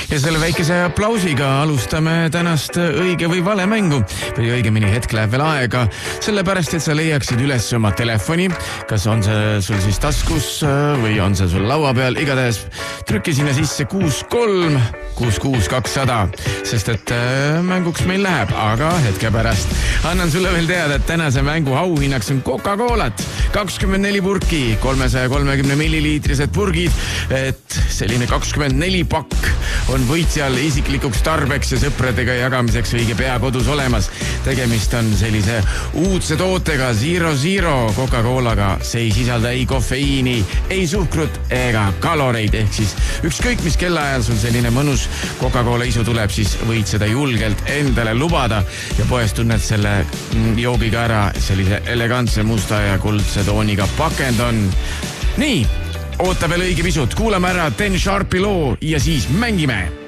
Ja selle väikese aplausiga alustame tänast õige või vale mängu. Või õigemini hetk läheb veel aega, sellepärast, et sa leiaksid üles oma telefoni. Kas on see sul siis taskus või on see sul laua peal? Igatahes trükki sinna sisse 63 66 200, sest et mänguks meil läheb, aga hetke pärast annan sulle veel teada, et tänase mängu auhinnaks on Coca-Colat. 24 purki, 330 milliliitrised purgid, et selline 24 pakk on võitjal isiklikuks tarbeks ja sõpradega jagamiseks õige pea kodus olemas. Tegemist on sellise uudse tootega Zero Coca-Colaga. See ei sisalda ei kofeiini, ei suhkrut ega kaloreid, ehk siis ükskõik mis kellaajal sul selline mõnus Coca-Cola isu tuleb, siis võid seda julgelt endale lubada ja poes tunned selle joogiga ära, sellise elegantse musta ja kuldse tooniga pakend on. Nii, oota veel õige pisut, kuulame ära Ten Sharpi loo ja siis mängime.